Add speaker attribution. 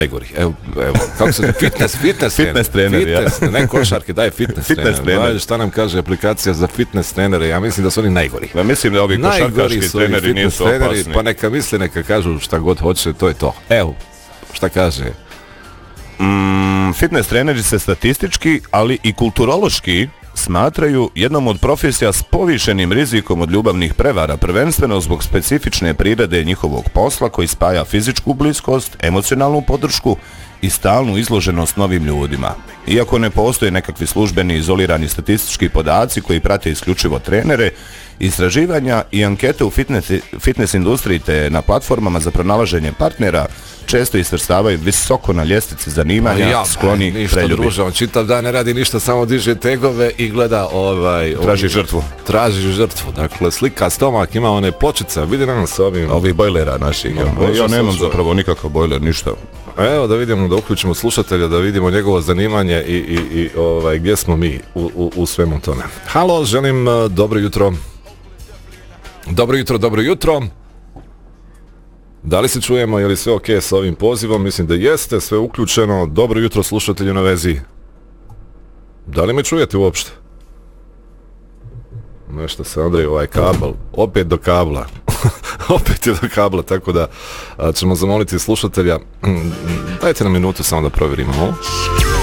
Speaker 1: najgori. Evo, kako se fitness trener, ne košarke, daj fitness trener. Šta nam kaže aplikacija za fitness trenere? Ja mislim da su oni najgori.
Speaker 2: Ja mislim da ovi košarkaški treneri nisu opasni.
Speaker 1: Pa neka misle, neka kažu šta god hoće, to je to. Evo, šta kaže?
Speaker 2: Fitness treneri se statistički, ali i kulturološki smatraju jednom od profesija s povišenim rizikom od ljubavnih prevara, prvenstveno zbog specifične prirode njihovog posla koji spaja fizičku bliskost, emocionalnu podršku i stalnu izloženost novim ljudima. Iako ne postoje nekakvi službeni izolirani statistički podaci koji prate isključivo trenere, istraživanja i ankete u fitness industriji te na platformama za pronalaženje partnera često isvrstavaju visoko na ljestvici zanimanja skloni preljubi.
Speaker 1: Druže, on čitav dan ne radi ništa, samo diže tegove i gleda Traži žrtvu. Dakle, slika stomak, ima one pločice, vidi nam s
Speaker 2: ovih bojlera naših. Ja nemam zapravo nikakav bojler, ništa.
Speaker 1: Evo da vidimo, da uključimo slušatelja, da vidimo njegovo zanimanje i gdje smo mi u svemu tome. Halo, želim dobro jutro. Dobro jutro. Da li se čujemo, je li sve ok s ovim pozivom? Mislim da jeste, sve uključeno. Dobro jutro slušatelju na vezi. Da li me čujete uopšte? Nešto se Andrej, ovaj kabel, opet do kabla. Opet je do kabla, tako da ćemo zamoliti slušatelja. Dajte nam minutu samo da provjerimo.